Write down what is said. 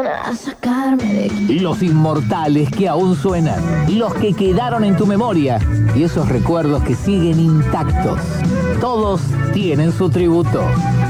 a sacarme de aquí. Los inmortales que aún suenan, los que quedaron en tu memoria y esos recuerdos que siguen intactos. Todos tienen su tributo.